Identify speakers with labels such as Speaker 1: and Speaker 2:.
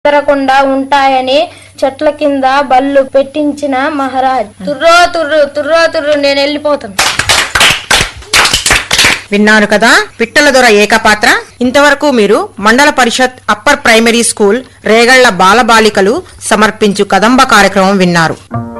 Speaker 1: చెదరకుండా ఉంటాయని చెట్ల కింద బళ్ళు పెట్టించిన మహారాజ్. తుర్రో తుర్రు తుర్రో తుర్రు, నేను వెళ్ళిపోతాను.
Speaker 2: విన్నారు కదా పిట్టల దొర ఏకపాత్ర. ఇంతవరకు మీరు మండల పరిషత్ అప్పర్ ప్రైమరీ స్కూల్ రేగళ్ల బాలబాలికలు సమర్పించు కదంబ కార్యక్రమం విన్నారు.